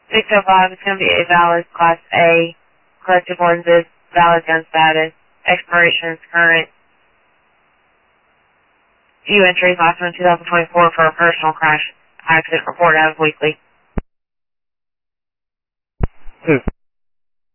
605 is going to be a valid Class A corrective lenses, valid gun status, expiration is current. Few entries, last one 2024 for a personal crash accident report as weekly.